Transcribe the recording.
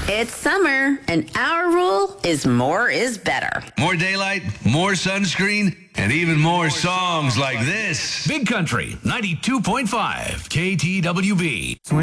It's summer, and our rule is more is better. More daylight, more sunscreen, and even more songs like this. Big Country 92.5 KTWB.